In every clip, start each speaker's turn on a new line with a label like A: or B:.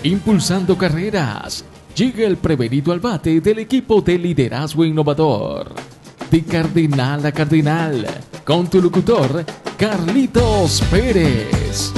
A: impulsando carreras. Llega el prevenido al bate del equipo de liderazgo innovador. De cardenal a cardenal, con tu locutor, Carlitos Pérez.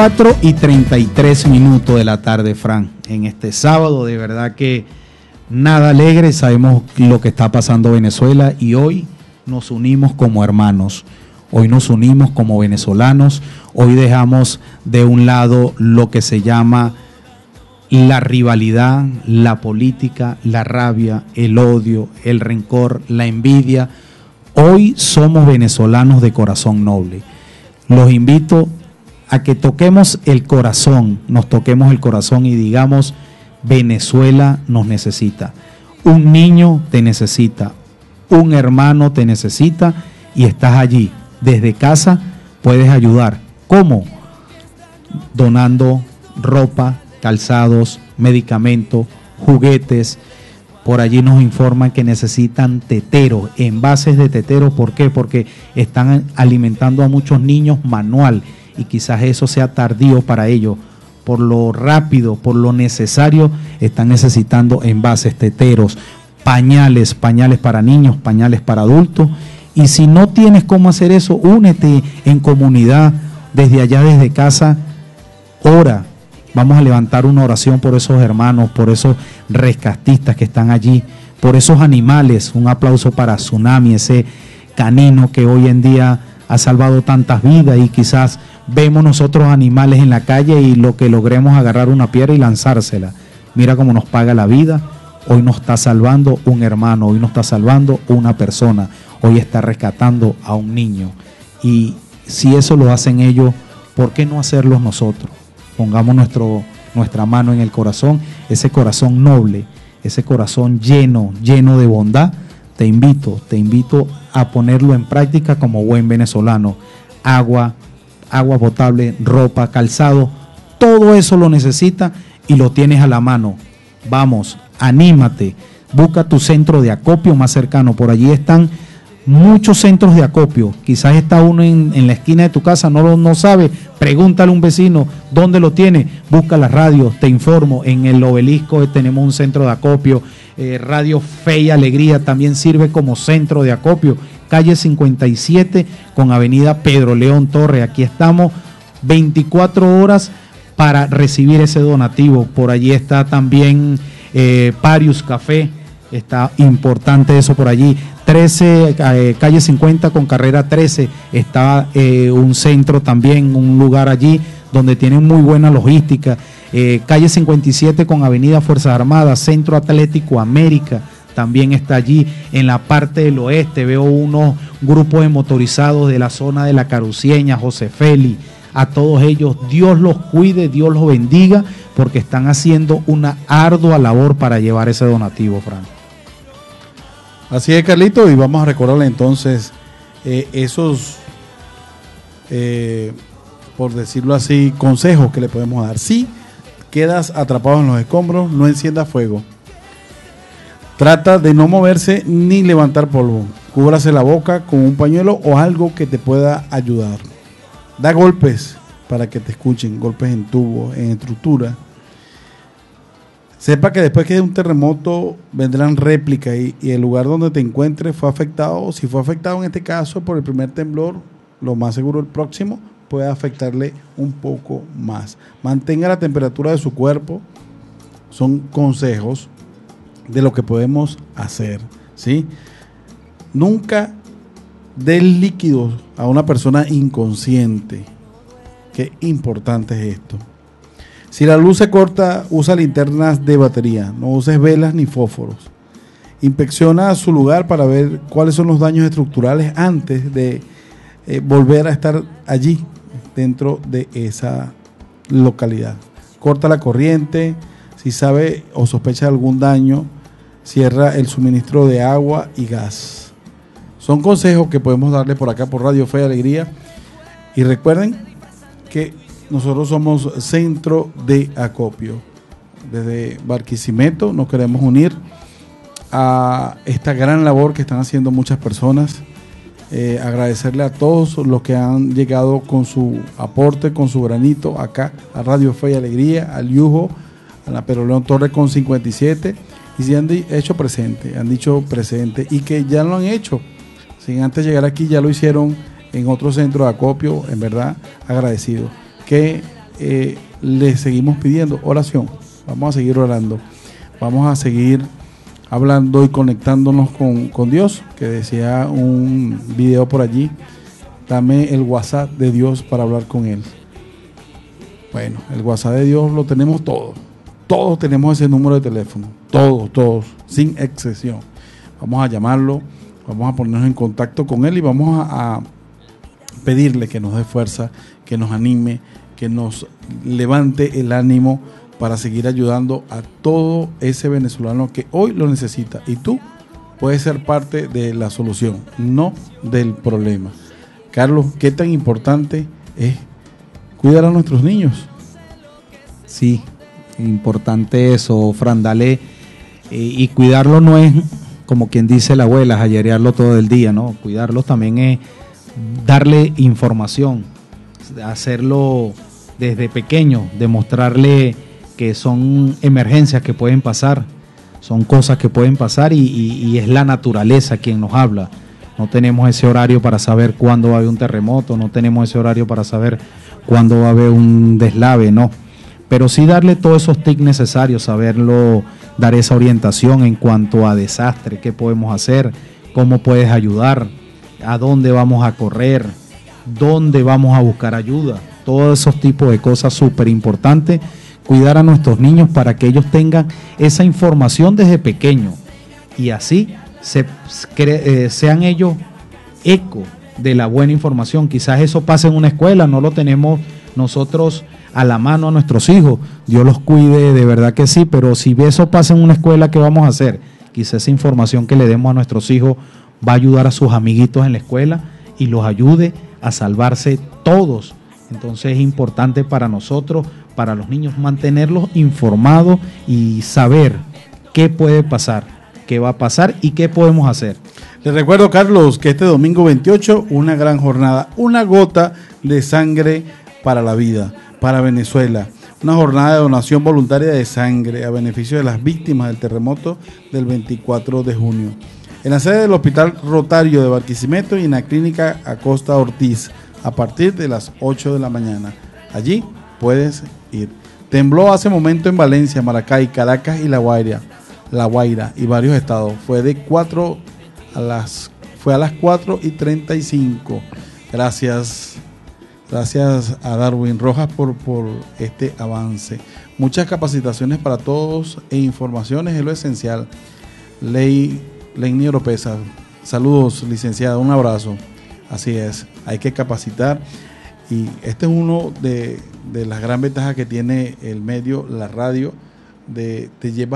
B: 4:33 de la tarde, Fran. En este sábado, de verdad que nada alegre. Sabemos lo que está pasando en Venezuela y hoy nos unimos como hermanos. Hoy nos unimos como venezolanos. Hoy dejamos de un lado lo que se llama la rivalidad, la política, la rabia, el odio, el rencor, la envidia. Hoy somos venezolanos de corazón noble. Los invito a que toquemos el corazón, nos toquemos el corazón y digamos: Venezuela nos necesita. Un niño te necesita, un hermano te necesita y estás allí. Desde casa puedes ayudar. ¿Cómo? Donando ropa, calzados, medicamentos, juguetes. Por allí nos informan que necesitan teteros, envases de teteros. ¿Por qué? Porque están alimentando a muchos niños manual y quizás eso sea tardío para ellos. Por lo rápido, por lo necesario, están necesitando envases, teteros, pañales para niños, pañales para adultos. Y si no tienes cómo hacer eso, únete en comunidad, desde allá, desde casa, ora. Vamos a levantar una oración por esos hermanos, por esos rescatistas que están allí, por esos animales. Un aplauso para Tsunami, ese canino que hoy en día ha salvado tantas vidas y quizás vemos nosotros animales en la calle y lo que logremos agarrar una piedra y lanzársela. Mira cómo nos paga la vida. Hoy nos está salvando un hermano, hoy nos está salvando una persona, hoy está rescatando a un niño. Y si eso lo hacen ellos, ¿por qué no hacerlo nosotros? Pongamos nuestra mano en el corazón, ese corazón noble, ese corazón lleno de bondad. Te invito a ponerlo en práctica como buen venezolano. Agua potable, ropa, calzado, todo eso lo necesitas y lo tienes a la mano. Vamos, anímate, busca tu centro de acopio más cercano. Por allí están muchos centros de acopio. Quizás está uno en la esquina de tu casa, no sabe, pregúntale a un vecino dónde lo tiene, busca las radios, te informo. En el Obelisco tenemos un centro de acopio. Radio Fe y Alegría también sirve como centro de acopio. Calle 57 con avenida Pedro León Torre. Aquí estamos 24 horas para recibir ese donativo. Por allí está también Parius Café. Está importante eso por allí. 13, calle 50 con carrera 13, está un centro también, un lugar allí donde tienen muy buena logística. Calle 57 con avenida Fuerzas Armadas, Centro Atlético América, también está allí. En la parte del oeste veo unos grupos de motorizados de la zona de la Carucieña, José Félix. A todos ellos, Dios los cuide, Dios los bendiga, porque están haciendo una ardua labor para llevar ese donativo, Fran.
C: Así es, Carlito, y vamos a recordarle entonces esos, por decirlo así, consejos que le podemos dar. Si quedas atrapado en los escombros, no encienda fuego. Trata de no moverse ni levantar polvo. Cúbrase la boca con un pañuelo o algo que te pueda ayudar. Da golpes para que te escuchen, golpes en tubo, en estructura. Sepa que después que de un terremoto vendrán réplicas y el lugar donde te encuentres fue afectado. Si fue afectado en este caso por el primer temblor, lo más seguro el próximo puede afectarle un poco más. Mantenga la temperatura de su cuerpo. Son consejos de lo que podemos hacer, ¿sí? Nunca des líquidos a una persona inconsciente. Qué importante es esto. Si la luz se corta, usa linternas de batería, no uses velas ni fósforos. Inspecciona su lugar para ver cuáles son los daños estructurales antes de volver a estar allí, dentro de esa localidad. Corta la corriente, si sabe o sospecha de algún daño, cierra el suministro de agua y gas. Son consejos que podemos darle por acá por Radio Fe y Alegría. Y recuerden que nosotros somos centro de acopio. Desde Barquisimeto nos queremos unir a esta gran labor que están haciendo muchas personas. Agradecerle a todos los que han llegado con su aporte, con su granito acá a Radio Fe y Alegría, al Yujo, Ana Pero León Torres con 57, y si han dicho presente, y que ya lo han hecho, sin antes llegar aquí ya lo hicieron en otro centro de acopio, en verdad agradecido, que les seguimos pidiendo oración, vamos a seguir orando, vamos a seguir hablando y conectándonos con Dios, que decía un video por allí, dame el WhatsApp de Dios para hablar con Él. Bueno, el WhatsApp de Dios lo tenemos todos tenemos ese número de teléfono, todos, sin excepción. Vamos a llamarlo, vamos a ponernos en contacto con Él y vamos a pedirle que nos dé fuerza, que nos anime, que nos levante el ánimo para seguir ayudando a todo ese venezolano que hoy lo necesita. Y tú puedes ser parte de la solución, no del problema. Carlos, ¿qué tan importante es cuidar a nuestros niños?
B: Sí, importante eso, Fran, dale. Y cuidarlo no es, como quien dice la abuela, ayerearlo todo el día, ¿no? Cuidarlos también es darle información, hacerlo desde pequeño, demostrarle que son emergencias que pueden pasar, son cosas que pueden pasar y es la naturaleza quien nos habla. No tenemos ese horario para saber cuándo va a haber un terremoto, no tenemos ese horario para saber cuándo va a haber un deslave, no. Pero sí darle todos esos tips necesarios, saberlo, dar esa orientación en cuanto a desastre, qué podemos hacer, cómo puedes ayudar, a dónde vamos a correr, dónde vamos a buscar ayuda, todos esos tipos de cosas súper importantes, cuidar a nuestros niños para que ellos tengan esa información desde pequeños y así sean ellos eco de la buena información. Quizás eso pase en una escuela, no lo tenemos nosotros a la mano a nuestros hijos, Dios los cuide, de verdad que sí, pero si eso pasa en una escuela, ¿qué vamos a hacer? Quizás esa información que le demos a nuestros hijos va a ayudar a sus amiguitos en la escuela y los ayude a salvarse todos. Entonces es importante para nosotros, para los niños, mantenerlos informados y saber qué puede pasar, qué va a pasar y qué podemos hacer.
C: Les recuerdo, Carlos, que este domingo 28, una gran jornada, una gota de sangre para la vida, para Venezuela. Una jornada de donación voluntaria de sangre a beneficio de las víctimas del terremoto del 24 de junio. En la sede del Hospital Rotario de Barquisimeto y en la Clínica Acosta Ortiz, a partir de las 8 de la mañana. Allí puedes ir. Tembló hace momento en Valencia, Maracay, Caracas y La Guaira y varios estados. Fue a las 4:35. Gracias a Darwin Rojas por este avance. Muchas capacitaciones para todos e informaciones es lo esencial. Leini Oropesa, saludos, licenciada, un abrazo. Así es, hay que capacitar y este es uno de las gran ventajas que tiene el medio, la radio, de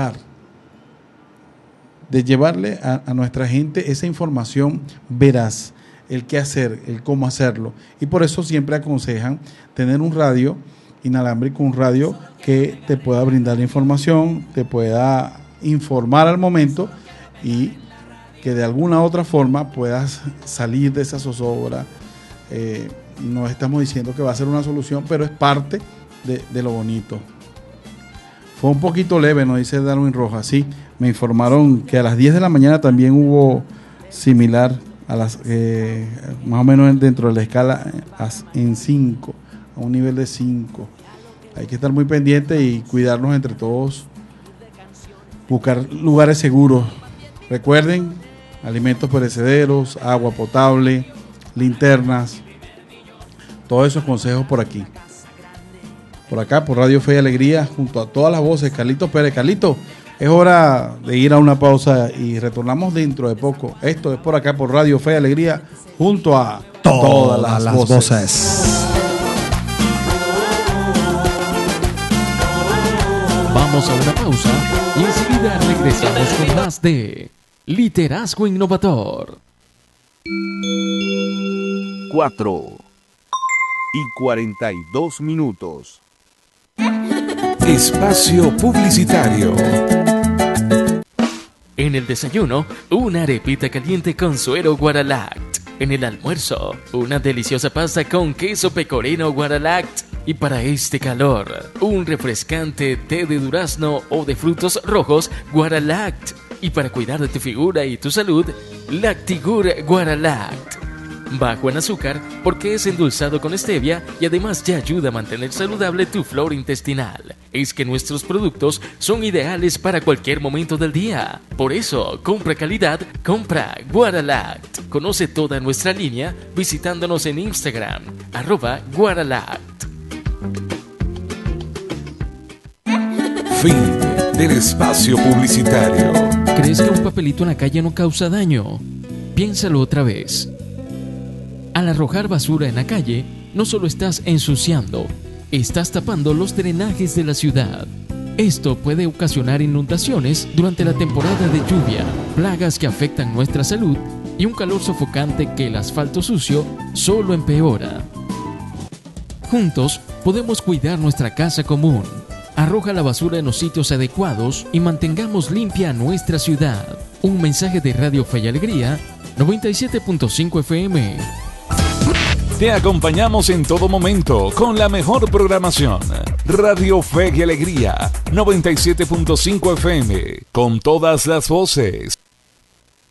C: llevarle a nuestra gente esa información veraz, el qué hacer, el cómo hacerlo. Y por eso siempre aconsejan tener un radio inalámbrico, un radio que te pueda brindar información, te pueda informar al momento y que de alguna otra forma puedas salir de esa zozobra. No estamos diciendo que va a ser una solución, pero es parte de lo bonito. Fue un poquito leve, nos dice Darwin Rojas. Sí, me informaron que a las 10 de la mañana también hubo similar a las más o menos dentro de la escala en 5, a un nivel de 5. Hay que estar muy pendiente y cuidarnos entre todos, buscar lugares seguros. Recuerden, alimentos perecederos, agua potable, linternas, todos esos consejos por aquí. Por acá, por Radio Fe y Alegría, junto a todas las voces. Carlitos Pérez. Carlito, es hora de ir a una pausa y retornamos dentro de poco. Esto es por acá, por Radio Fe y Alegría, junto a todas las voces.
A: Vamos a una pausa y enseguida regresamos con más de Liderazgo Innovador.
D: 4:42. Espacio publicitario.
A: En el desayuno, una arepita caliente con suero Guaralact. En el almuerzo, una deliciosa pasta con queso pecorino Guaralact. Y para este calor, un refrescante té de durazno o de frutos rojos Guaralact. Y para cuidar de tu figura y tu salud, Lactigur Guaralact. Bajo en azúcar porque es endulzado con stevia y además te ayuda a mantener saludable tu flora intestinal. Es que nuestros productos son ideales para cualquier momento del día. Por eso, compra calidad, compra Guaralact. Conoce toda nuestra línea visitándonos en Instagram, @Guaralact.
D: Fin del espacio publicitario.
A: ¿Crees que un papelito en la calle no causa daño? Piénsalo otra vez. Al arrojar basura en la calle, no solo estás ensuciando, estás tapando los drenajes de la ciudad. Esto puede ocasionar inundaciones durante la temporada de lluvia, plagas que afectan nuestra salud y un calor sofocante que el asfalto sucio solo empeora. Juntos podemos cuidar nuestra casa común. Arroja la basura en los sitios adecuados y mantengamos limpia nuestra ciudad. Un mensaje de Radio Fe y Alegría, 97.5 FM.
D: Te acompañamos en todo momento con la mejor programación. Radio Fe y Alegría, 97.5 FM, con todas las voces.